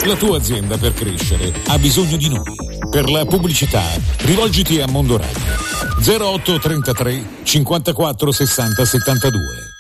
La tua azienda per crescere ha bisogno di noi. Per la pubblicità rivolgiti a Mondo Radio 0833 54 60 72.